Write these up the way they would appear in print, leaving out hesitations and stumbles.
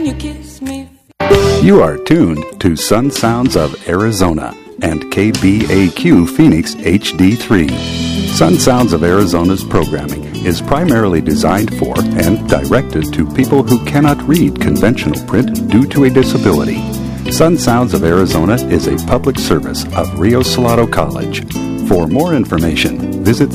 when you kiss me. You are tuned to Sun Sounds of Arizona and KBAQ Phoenix HD3. Sun Sounds of Arizona's programming is primarily designed for and directed to people who cannot read conventional print due to a disability. Sun Sounds of Arizona is a public service of Rio Salado College. For more information, visit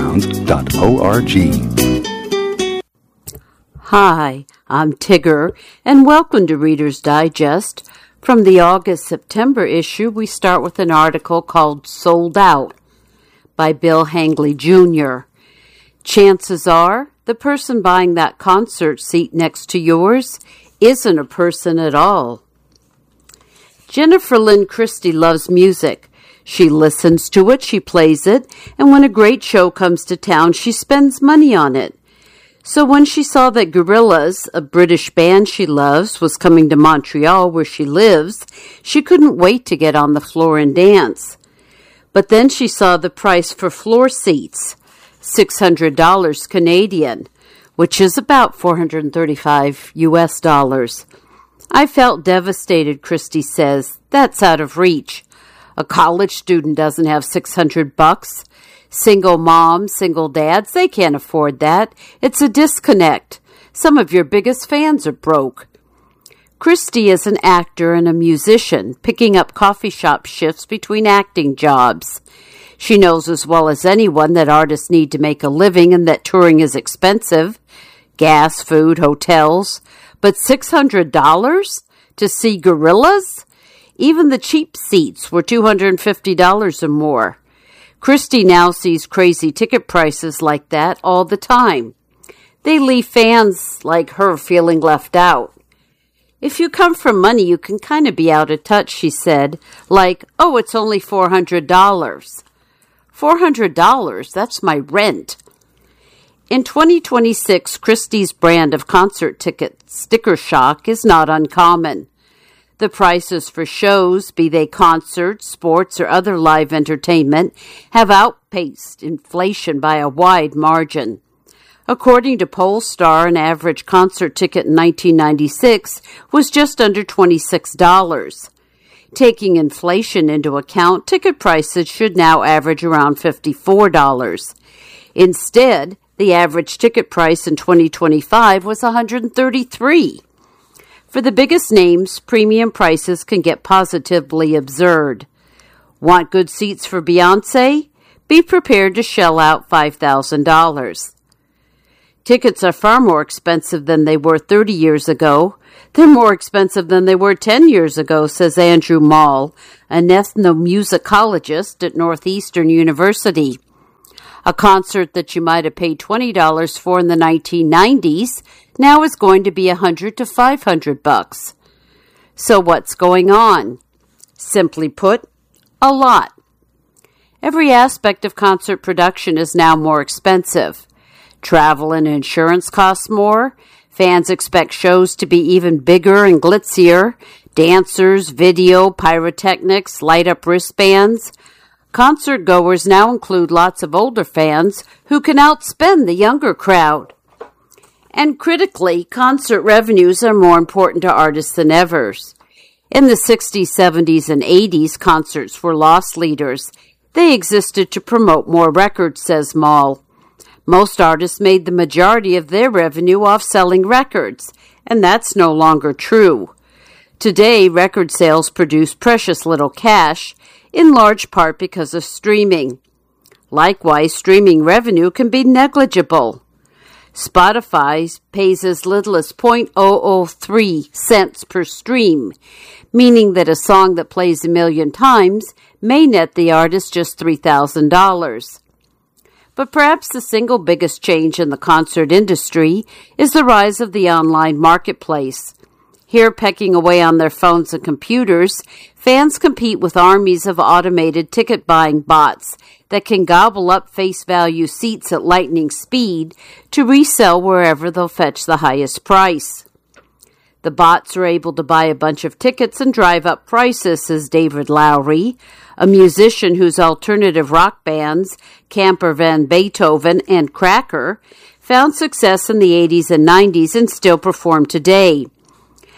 sunsounds.org. Hi, I'm Tigger, and welcome to Reader's Digest. From the August-September issue, we start with an article called Sold Out by Bill Hangley, Jr. Chances are, the person buying that concert seat next to yours isn't a person at all. Jennifer Lynn Christie loves music. She listens to it, she plays it, and when a great show comes to town, she spends money on it. So when she saw that Gorillaz, a British band she loves, was coming to Montreal where she lives, she couldn't wait to get on the floor and dance. But then she saw the price for floor seats, $600 Canadian, which is about $435 US dollars. I felt devastated, Christie says. That's out of reach. A college student doesn't have $600. Single moms, single dads, they can't afford that. It's a disconnect. Some of your biggest fans are broke. Christie is an actor and a musician, picking up coffee shop shifts between acting jobs. She knows as well as anyone that artists need to make a living and that touring is expensive. Gas, food, hotels. But $600 to see Gorillaz? Even the cheap seats were $250 or more. Christie now sees crazy ticket prices like that all the time. They leave fans like her feeling left out. If you come from money, you can kind of be out of touch, she said, like, oh, it's only $400. $400, that's my rent. In 2026, Christie's brand of concert ticket sticker shock is not uncommon. The prices for shows, be they concerts, sports, or other live entertainment, have outpaced inflation by a wide margin. According to Pollstar, an average concert ticket in 1996 was just under $26. Taking inflation into account, ticket prices should now average around $54. Instead, the average ticket price in 2025 was $133. For the biggest names, premium prices can get positively absurd. Want good seats for Beyoncé? Be prepared to shell out $5,000. Tickets are far more expensive than they were 30 years ago. They're more expensive than they were 10 years ago, says Andrew Mall, an ethnomusicologist at Northeastern University. A concert that you might have paid $20 for in the 1990s now is going to be $100 to $500. So what's going on? Simply put, a lot. Every aspect of concert production is now more expensive. Travel and insurance cost more. Fans expect shows to be even bigger and glitzier. Dancers, video, pyrotechnics, light-up wristbands. Concert goers now include lots of older fans who can outspend the younger crowd. And critically, concert revenues are more important to artists than ever. In the 60s, 70s, and 80s, concerts were loss leaders. They existed to promote more records, says Mall. Most artists made the majority of their revenue off selling records, and that's no longer true. Today, record sales produce precious little cash, in large part because of streaming. Likewise, streaming revenue can be negligible. Spotify pays as little as 0.003 cents per stream, meaning that a song that plays 1 million times may net the artist just $3,000. But perhaps the single biggest change in the concert industry is the rise of the online marketplace. Here, pecking away on their phones and computers, fans compete with armies of automated ticket-buying bots that can gobble up face-value seats at lightning speed to resell wherever they'll fetch the highest price. The bots are able to buy a bunch of tickets and drive up prices, says David Lowry, a musician whose alternative rock bands, Camper Van Beethoven and Cracker, found success in the 80s and 90s and still perform today.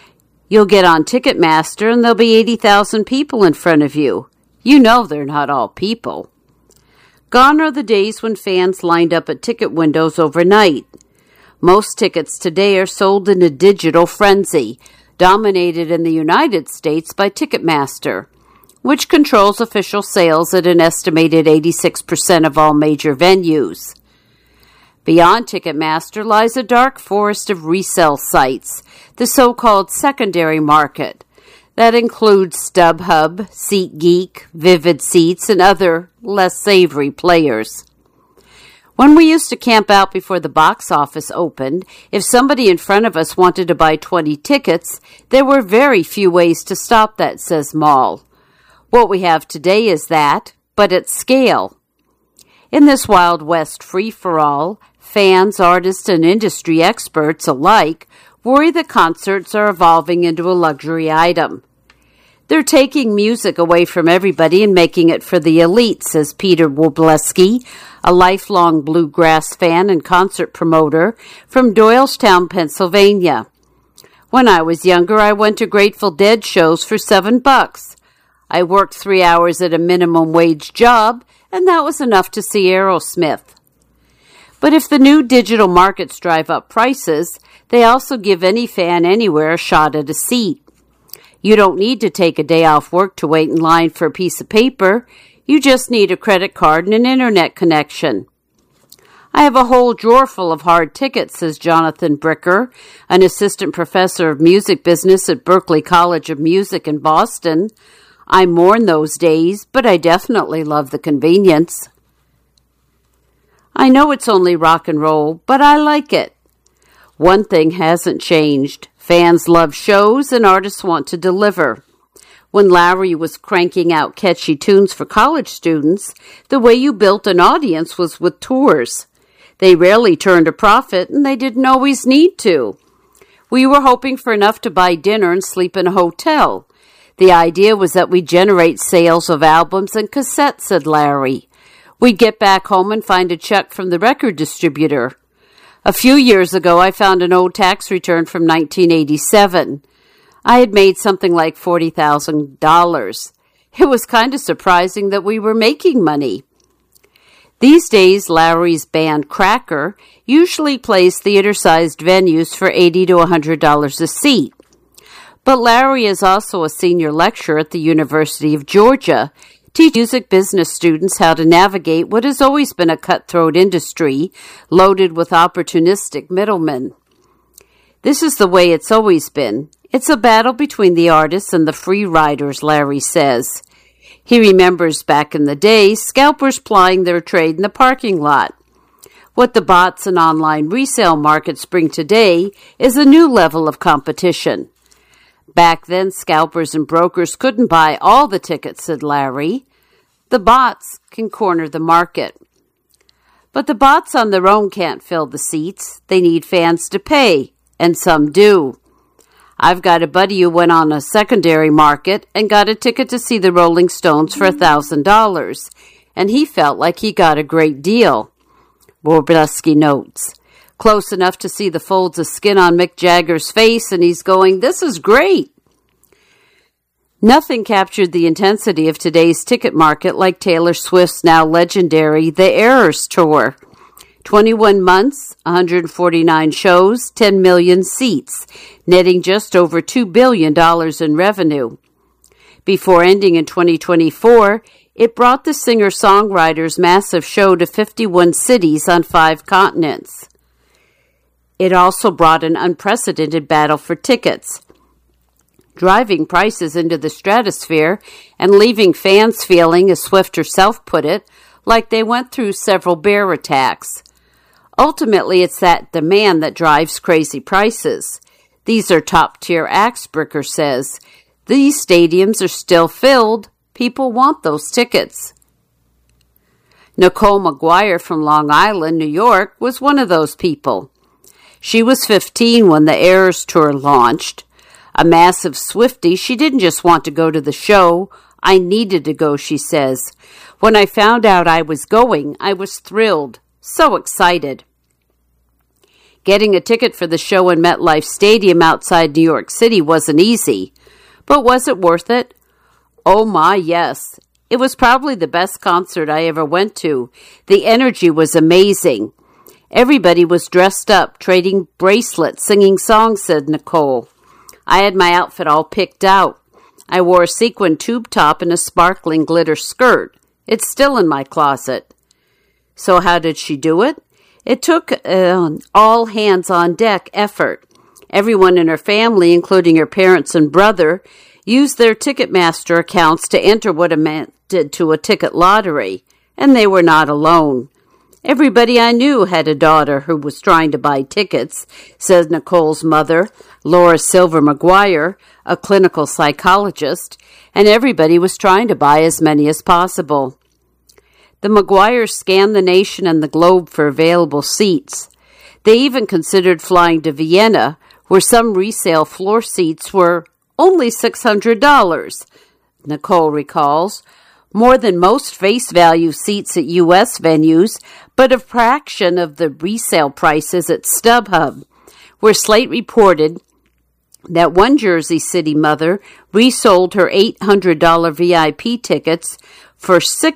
You'll get on Ticketmaster and there'll be 80,000 people in front of you. You know they're not all people. Gone are the days when fans lined up at ticket windows overnight. Most tickets today are sold in a digital frenzy, dominated in the United States by Ticketmaster, which controls official sales at an estimated 86% of all major venues. Beyond Ticketmaster lies a dark forest of resale sites, the so-called secondary market. That includes StubHub, SeatGeek, Vivid Seats, and other less savory players. When we used to camp out before the box office opened, if somebody in front of us wanted to buy 20 tickets, there were very few ways to stop that, says Maul. What we have today is that, but at scale. In this Wild West free-for-all, fans, artists, and industry experts alike worry that concerts are evolving into a luxury item. They're taking music away from everybody and making it for the elite, says Peter Wobleski, a lifelong bluegrass fan and concert promoter from Doylestown, Pennsylvania. When I was younger, I went to Grateful Dead shows for $7. I worked 3 hours at a minimum wage job, and that was enough to see Aerosmith. But if the new digital markets drive up prices, they also give any fan anywhere a shot at a seat. You don't need to take a day off work to wait in line for a piece of paper. You just need a credit card and an internet connection. I have a whole drawer full of hard tickets, says Jonathan Bricker, an assistant professor of music business at Berklee College of Music in Boston. I mourn those days, but I definitely love the convenience. I know it's only rock and roll, but I like it. One thing hasn't changed. Fans love shows and artists want to deliver. When Lowry was cranking out catchy tunes for college students, the way you built an audience was with tours. They rarely turned a profit, and they didn't always need to. We were hoping for enough to buy dinner and sleep in a hotel. The idea was that we'd generate sales of albums and cassettes, said Larry. We'd get back home and find a check from the record distributor. A few years ago, I found an old tax return from 1987. I had made something like $40,000. It was kind of surprising that we were making money. These days, Lowry's band Cracker usually plays theater-sized venues for $80 to $100 a seat. But Lowry is also a senior lecturer at the University of Georgia, teaching music business students how to navigate what has always been a cutthroat industry loaded with opportunistic middlemen. This is the way it's always been. It's a battle between the artists and the free riders, Larry says. He remembers back in the day, scalpers plying their trade in the parking lot. What the bots and online resale markets bring today is a new level of competition. Back then, scalpers and brokers couldn't buy all the tickets, said Larry. The bots can corner the market. But the bots on their own can't fill the seats. They need fans to pay, and some do. I've got a buddy who went on a secondary market and got a ticket to see the Rolling Stones for $1,000, and he felt like he got a great deal. Wobleski notes. Close enough to see the folds of skin on Mick Jagger's face, and he's going, "This is great." Nothing captured the intensity of today's ticket market like Taylor Swift's now legendary The Eras Tour. 21 months, 149 shows, 10 million seats, netting just over $2 billion in revenue. Before ending in 2024, it brought the singer-songwriter's massive show to 51 cities on 5 continents. It also brought an unprecedented battle for tickets, driving prices into the stratosphere and leaving fans feeling, as Swift herself put it, like they went through several bear attacks. Ultimately, it's that demand that drives crazy prices. These are top-tier acts, Bricker says. These stadiums are still filled. People want those tickets. Nicole McGuire from Long Island, New York, was one of those people. She was 15 when the Eras Tour launched. A massive Swiftie, she didn't just want to go to the show. I needed to go, she says. When I found out I was going, I was thrilled, so excited. Getting a ticket for the show in MetLife Stadium outside New York City wasn't easy. But was it worth it? Oh my, yes. It was probably the best concert I ever went to. The energy was amazing. Everybody was dressed up, trading bracelets, singing songs, said Nicole. I had my outfit all picked out. I wore a sequin tube top and a sparkling glitter skirt. It's still in my closet. So how did she do it? It took all hands-on-deck effort. Everyone in her family, including her parents and brother, used their Ticketmaster accounts to enter what amounted to a ticket lottery, and they were not alone. Everybody I knew had a daughter who was trying to buy tickets, said Nicole's mother, Laura Silver McGuire, a clinical psychologist, and everybody was trying to buy as many as possible. The McGuires scanned the nation and the globe for available seats. They even considered flying to Vienna, where some resale floor seats were only $600, Nicole recalls, more than most face value seats at U.S. venues, but a fraction of the resale prices at StubHub, where Slate reported that one Jersey City mother resold her $800 VIP tickets for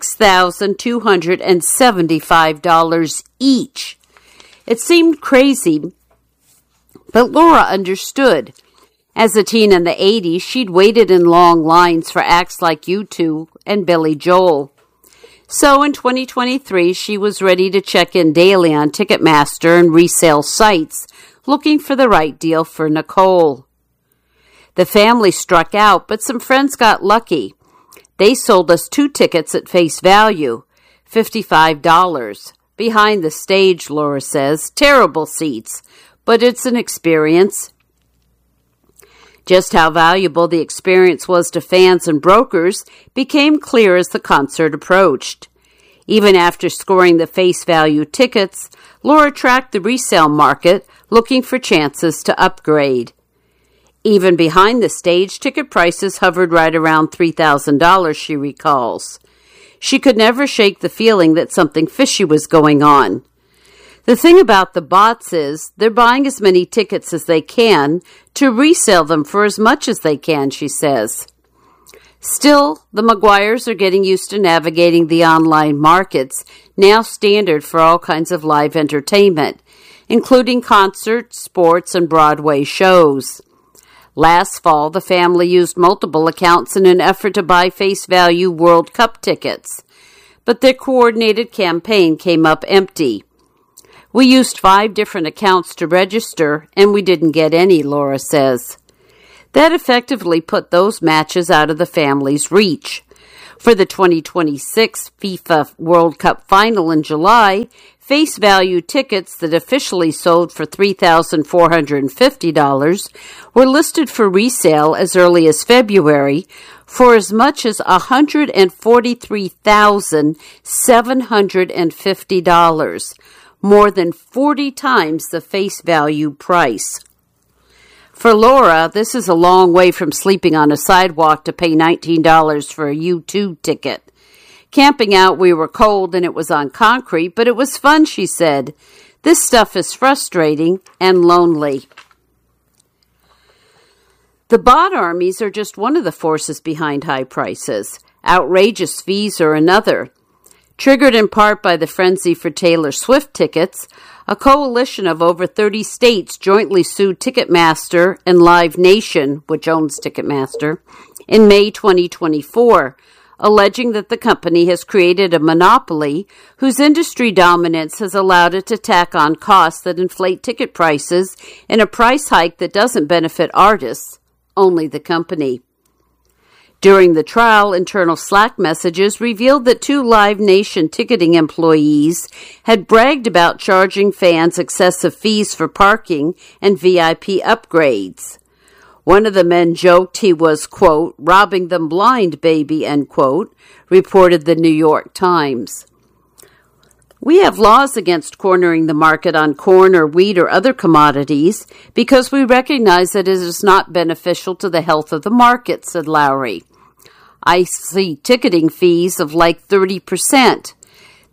$6,275 each. It seemed crazy, but Laura understood. As a teen in the 80s, she'd waited in long lines for acts like U2 and Billy Joel. So in 2023, she was ready to check in daily on Ticketmaster and resale sites, looking for the right deal for Nicole. The family struck out, but some friends got lucky. They sold us 2 tickets at face value, $55. Behind the stage, Laura says, terrible seats, but it's an experience. Just how valuable the experience was to fans and brokers became clear as the concert approached. Even after scoring the face value tickets, Laura tracked the resale market, looking for chances to upgrade. Even behind the stage, ticket prices hovered right around $3,000, she recalls. She could never shake the feeling that something fishy was going on. The thing about the bots is they're buying as many tickets as they can to resell them for as much as they can, she says. Still, the McGuires are getting used to navigating the online markets, now standard for all kinds of live entertainment, including concerts, sports, and Broadway shows. Last fall, the family used multiple accounts in an effort to buy face value World Cup tickets, but their coordinated campaign came up empty. We used 5 different accounts to register, and we didn't get any, Laura says. That effectively put those matches out of the family's reach. For the 2026 FIFA World Cup final in July, face value tickets that officially sold for $3,450 were listed for resale as early as February for as much as $143,750, more than 40 times the face value price. For Laura, this is a long way from sleeping on a sidewalk to pay $19 for a U2 ticket. Camping out, we were cold and it was on concrete, but it was fun, she said. This stuff is frustrating and lonely. The bot armies are just one of the forces behind high prices. Outrageous fees are another. Triggered in part by the frenzy for Taylor Swift tickets, a coalition of over 30 states jointly sued Ticketmaster and Live Nation, which owns Ticketmaster, in May 2024, alleging that the company has created a monopoly whose industry dominance has allowed it to tack on costs that inflate ticket prices in a price hike that doesn't benefit artists, only the company. During the trial, internal Slack messages revealed that 2 Live Nation ticketing employees had bragged about charging fans excessive fees for parking and VIP upgrades. One of the men joked he was, quote, robbing them blind, baby, end quote, reported the New York Times. We have laws against cornering the market on corn or wheat or other commodities because we recognize that it is not beneficial to the health of the market, said Lowry. I see ticketing fees of like 30%.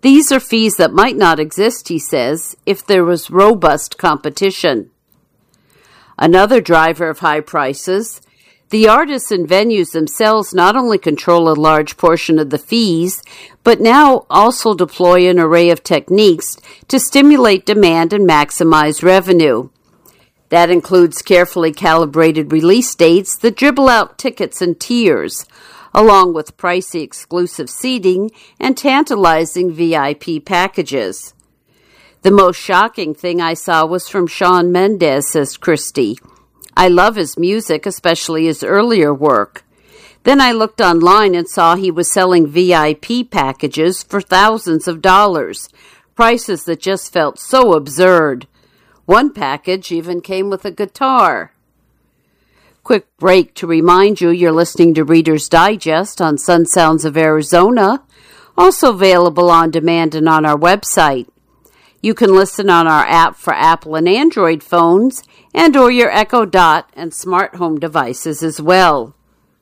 These are fees that might not exist, he says, if there was robust competition. Another driver of high prices, the artists and venues themselves not only control a large portion of the fees, but now also deploy an array of techniques to stimulate demand and maximize revenue. That includes carefully calibrated release dates that dribble out tickets in tiers, along with pricey exclusive seating and tantalizing VIP packages. The most shocking thing I saw was from Shawn Mendes, says Christy. I love his music, especially his earlier work. Then I looked online and saw he was selling VIP packages for thousands of dollars, prices that just felt so absurd. One package even came with a guitar. Quick break to remind you're listening to Reader's Digest on Sun Sounds of Arizona, also available on demand and on our website. You can listen on our app for Apple and Android phones and or your Echo Dot and smart home devices as well.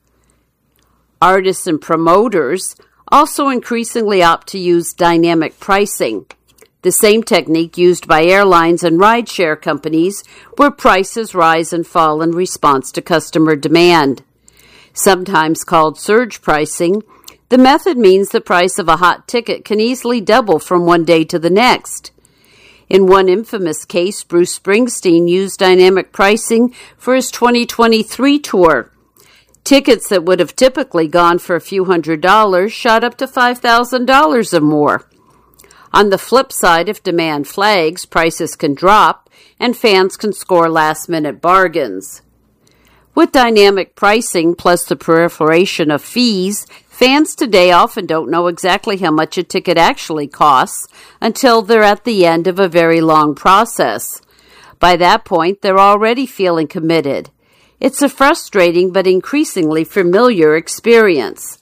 Artists and promoters also increasingly opt to use dynamic pricing, the same technique used by airlines and rideshare companies where prices rise and fall in response to customer demand. Sometimes called surge pricing, the method means the price of a hot ticket can easily double from one day to the next. In one infamous case, Bruce Springsteen used dynamic pricing for his 2023 tour. Tickets that would have typically gone for a few $100s shot up to $5,000 or more. On the flip side, if demand flags, prices can drop, and fans can score last-minute bargains. With dynamic pricing plus the proliferation of fees, fans today often don't know exactly how much a ticket actually costs until they're at the end of a very long process. By that point, they're already feeling committed. It's a frustrating but increasingly familiar experience.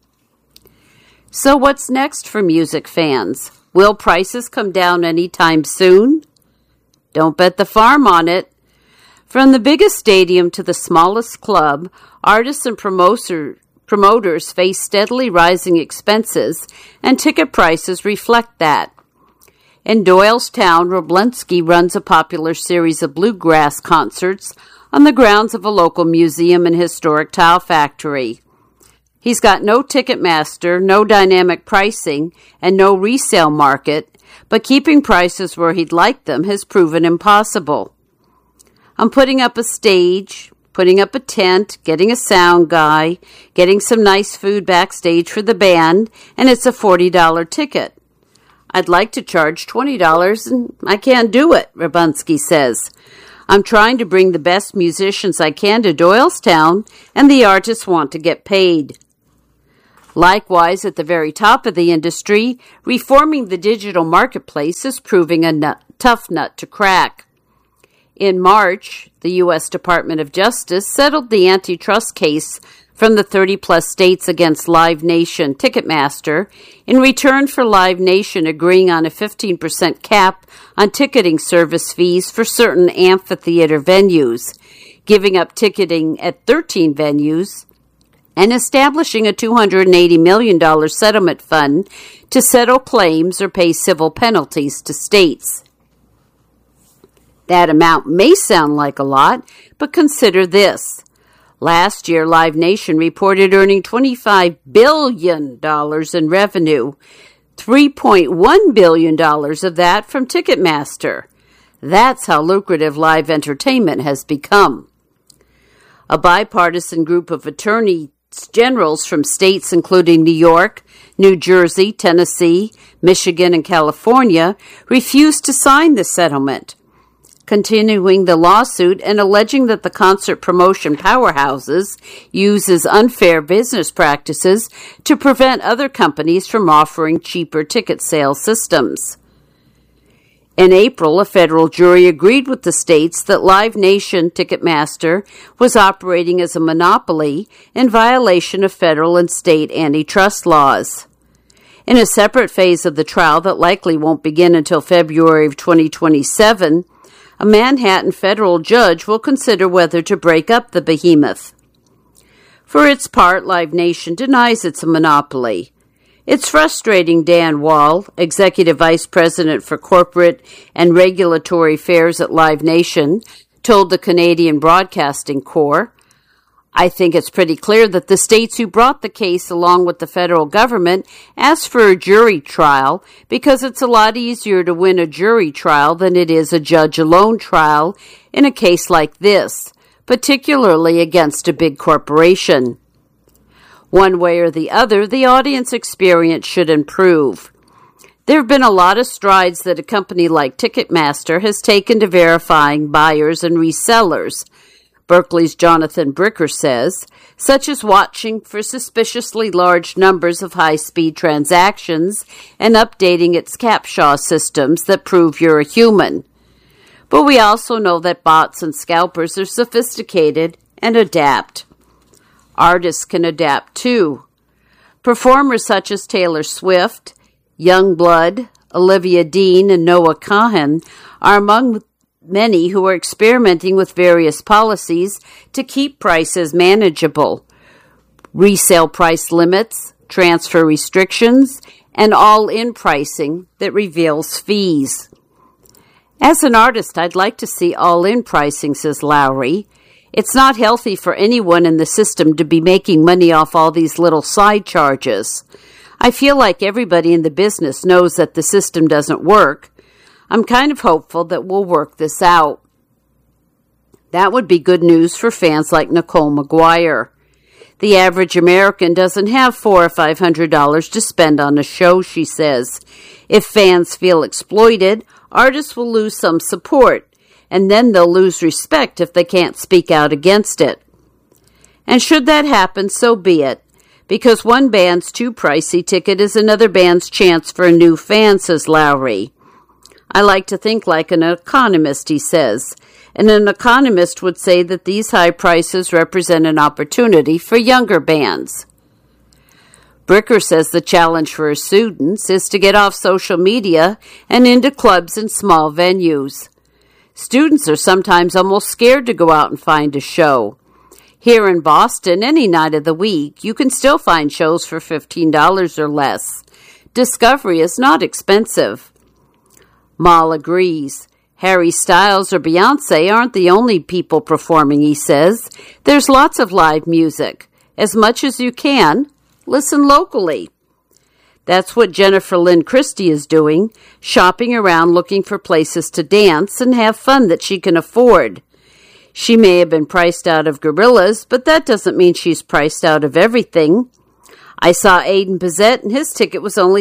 So what's next for music fans? Will prices come down anytime soon? Don't bet the farm on it. From the biggest stadium to the smallest club, artists and promoters face steadily rising expenses, and ticket prices reflect that. In Doylestown, Roblensky runs a popular series of bluegrass concerts on the grounds of a local museum and historic tile factory. He's got no Ticketmaster, no dynamic pricing, and no resale market, but keeping prices where he'd like them has proven impossible. I'm putting up a stage, putting up a tent, getting a sound guy, getting some nice food backstage for the band, and it's a $40 ticket. I'd like to charge $20, and I can't do it, Roblensky says. I'm trying to bring the best musicians I can to Doylestown, and the artists want to get paid. Likewise, at the very top of the industry, reforming the digital marketplace is proving a tough nut to crack. In March, the U.S. Department of Justice settled the antitrust case from the 30-plus states against Live Nation Ticketmaster in return for Live Nation agreeing on a 15% cap on ticketing service fees for certain amphitheater venues, giving up ticketing at 13 venues, and establishing a $280 million settlement fund to settle claims or pay civil penalties to states. That amount may sound like a lot, but consider this. Last year, Live Nation reported earning $25 billion in revenue, $3.1 billion of that from Ticketmaster. That's how lucrative live entertainment has become. A bipartisan group of attorneys generals from states including New York, New Jersey, Tennessee, Michigan, and California refused to sign the settlement, continuing the lawsuit and alleging that the concert promotion powerhouses uses unfair business practices to prevent other companies from offering cheaper ticket sales systems. In April, a federal jury agreed with the states that Live Nation Ticketmaster was operating as a monopoly in violation of federal and state antitrust laws. In a separate phase of the trial that likely won't begin until February of 2027, a Manhattan federal judge will consider whether to break up the behemoth. For its part, Live Nation denies it's a monopoly. It's frustrating, Dan Wall, Executive Vice President for Corporate and Regulatory Affairs at Live Nation, told the Canadian Broadcasting Corps. I think it's pretty clear that the states who brought the case along with the federal government asked for a jury trial because it's a lot easier to win a jury trial than it is a judge-alone trial in a case like this, particularly against a big corporation. One way or the other, the audience experience should improve. There have been a lot of strides that a company like Ticketmaster has taken to verifying buyers and resellers, Berkeley's Jonathan Bricker says, such as watching for suspiciously large numbers of high-speed transactions and updating its CAPTCHA systems that prove you're a human. But we also know that bots and scalpers are sophisticated and adapt. Artists can adapt too. Performers such as Taylor Swift, Youngblood, Olivia Dean, and Noah Kahan are among many who are experimenting with various policies to keep prices manageable. Resale price limits, transfer restrictions, and all-in pricing that reveals fees. As an artist, I'd like to see all-in pricing, says Lowry. It's not healthy for anyone in the system to be making money off all these little side charges. I feel like everybody in the business knows that the system doesn't work. I'm kind of hopeful that we'll work this out. That would be good news for fans like Nicole McGuire. The average American doesn't have $400 or $500 to spend on a show, she says. If fans feel exploited, artists will lose some support, and then they'll lose respect if they can't speak out against it. And should that happen, so be it, because one band's too pricey ticket is another band's chance for a new fan, says Lowry. I like to think like an economist, he says, and an economist would say that these high prices represent an opportunity for younger bands. Bricker says the challenge for his students is to get off social media and into clubs and small venues. Students are sometimes almost scared to go out and find a show. Here in Boston, any night of the week, you can still find shows for $15 or less. Discovery is not expensive. Mal agrees. Harry Styles or Beyonce aren't the only people performing, he says. There's lots of live music. As much as you can, listen locally. That's what Jennifer Lynn Christie is doing, shopping around looking for places to dance and have fun that she can afford. She may have been priced out of Gorillaz, but that doesn't mean she's priced out of everything. I saw Aiden Pizzette and his ticket was only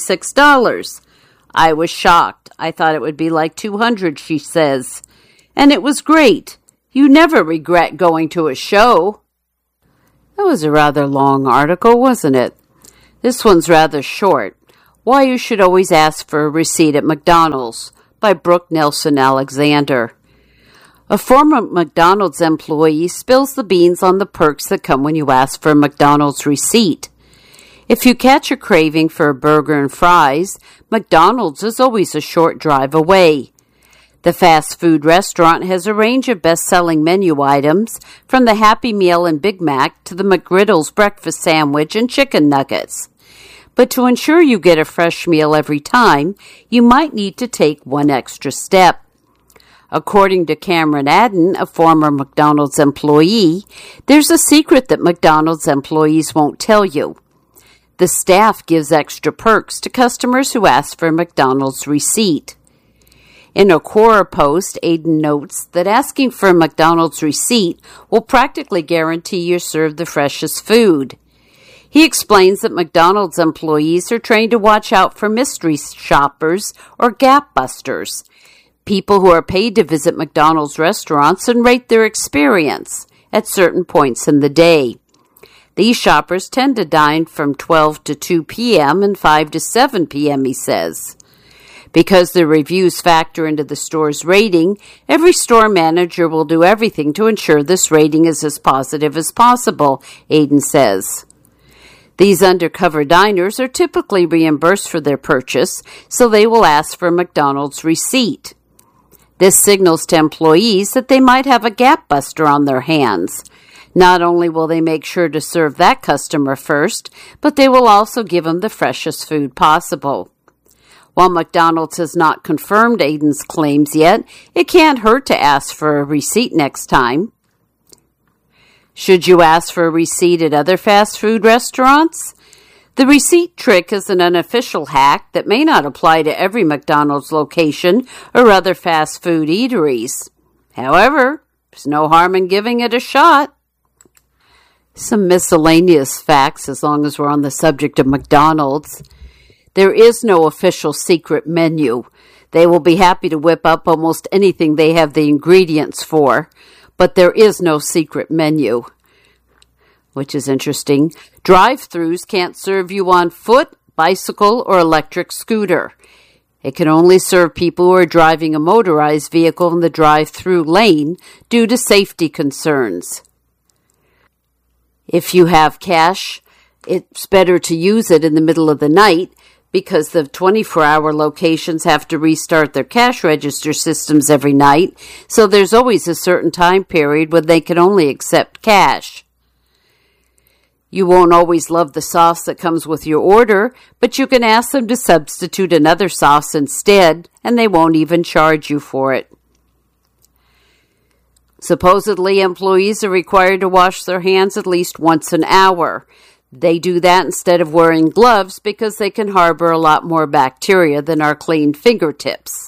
$26. I was shocked. I thought it would be like $200, she says. And it was great. You never regret going to a show. That was a rather long article, wasn't it? This one's rather short. Why You Should Always Ask for a Receipt at McDonald's by Brooke Nelson Alexander. A former McDonald's employee spills the beans on the perks that come when you ask for a McDonald's receipt. If you catch a craving for a burger and fries, McDonald's is always a short drive away. The fast food restaurant has a range of best-selling menu items, from the Happy Meal and Big Mac to the McGriddle's breakfast sandwich and chicken nuggets. But to ensure you get a fresh meal every time, you might need to take one extra step. According to Cameron Adden, a former McDonald's employee, there's a secret that McDonald's employees won't tell you. The staff gives extra perks to customers who ask for a McDonald's receipt. In a Quora post, Aiden notes that asking for a McDonald's receipt will practically guarantee you're served the freshest food. He explains that McDonald's employees are trained to watch out for mystery shoppers or gap busters, people who are paid to visit McDonald's restaurants and rate their experience at certain points in the day. These shoppers tend to dine from 12 to 2 p.m. and 5 to 7 p.m., he says. Because the reviews factor into the store's rating, every store manager will do everything to ensure this rating is as positive as possible, Aiden says. These undercover diners are typically reimbursed for their purchase, so they will ask for a McDonald's receipt. This signals to employees that they might have a gap buster on their hands. Not only will they make sure to serve that customer first, but they will also give them the freshest food possible. While McDonald's has not confirmed Aiden's claims yet, it can't hurt to ask for a receipt next time. Should you ask for a receipt at other fast food restaurants? The receipt trick is an unofficial hack that may not apply to every McDonald's location or other fast food eateries. However, there's no harm in giving it a shot. Some miscellaneous facts as long as we're on the subject of McDonald's. There is no official secret menu. They will be happy to whip up almost anything they have the ingredients for, but there is no secret menu, which is interesting. Drive-thrus can't serve you on foot, bicycle, or electric scooter. It can only serve people who are driving a motorized vehicle in the drive-thru lane due to safety concerns. If you have cash, it's better to use it in the middle of the night because the 24-hour locations have to restart their cash register systems every night, so there's always a certain time period when they can only accept cash. You won't always love the sauce that comes with your order, but you can ask them to substitute another sauce instead, and they won't even charge you for it. Supposedly, employees are required to wash their hands at least once an hour. They do that instead of wearing gloves because they can harbor a lot more bacteria than our clean fingertips.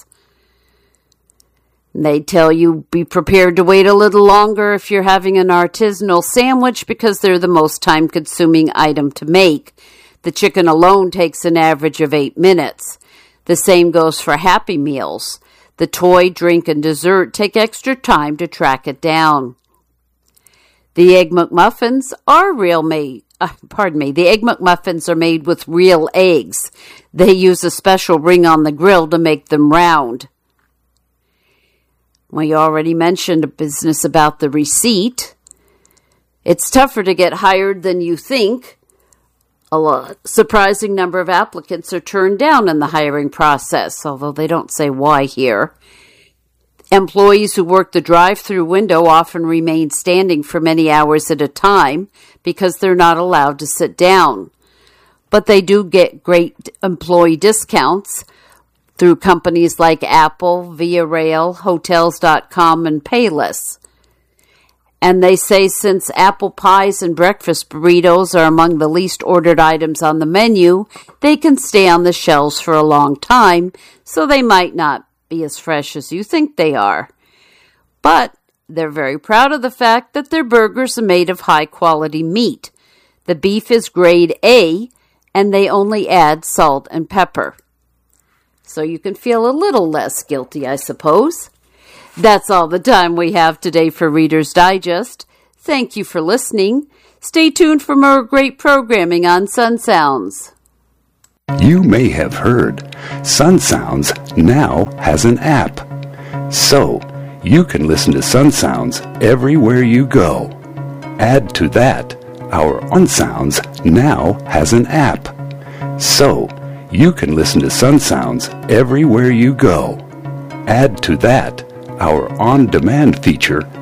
They tell you be prepared to wait a little longer if you're having an artisanal sandwich because they're the most time-consuming item to make. The chicken alone takes an average of 8 minutes. The same goes for Happy Meals. The toy, drink, and dessert take extra time to track it down. The Egg McMuffins are The Egg McMuffins are made with real eggs. They use a special ring on the grill to make them round. We already mentioned a business about the receipt. It's tougher to get hired than you think. A surprising number of applicants are turned down in the hiring process, although they don't say why here. Employees who work the drive-thru window often remain standing for many hours at a time because they're not allowed to sit down. But they do get great employee discounts through companies like Apple, Via Rail, Hotels.com, and Payless. And they say since apple pies and breakfast burritos are among the least ordered items on the menu, they can stay on the shelves for a long time, so they might not be as fresh as you think they are. But they're very proud of the fact that their burgers are made of high-quality meat. The beef is grade A, and they only add salt and pepper. So you can feel a little less guilty, I suppose. That's all the time we have today for Reader's Digest. Thank you for listening. Stay tuned for more great programming on Sun Sounds. You may have heard Sun Sounds now has an app. So you can listen to Sun Sounds everywhere you go. Add to that, our On Sounds now has an app. So you can listen to Sun Sounds everywhere you go. Add to that, our on-demand feature